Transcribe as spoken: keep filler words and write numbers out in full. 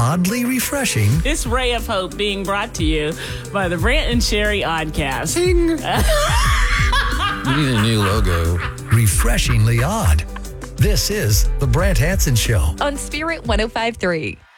oddly refreshing. This ray of hope being brought to you by the Brant and Sherry Oddcast. Ding. You need a new logo. Refreshingly odd. This is The Brant Hanson Show on Spirit one oh five point three.